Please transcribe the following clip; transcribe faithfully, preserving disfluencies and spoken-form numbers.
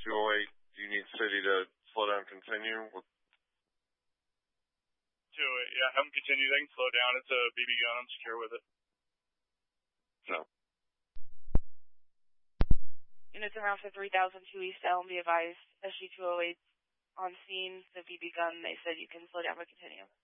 two oh eight, do you need city to slow down and continue? two oh eight, yeah, have them continue. They can slow down. It's a B B gun. I'm secure with it. No. Units around for three thousand two East Elm, be advised. S G two oh eight on scene, the B B gun. They said you can slow down but continue.